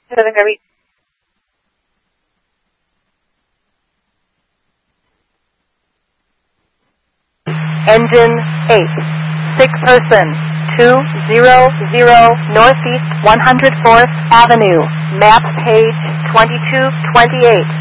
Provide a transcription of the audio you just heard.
Southern Gravy. Engine 8. 6 person. 200 Northeast 104th Avenue. Map page 2228.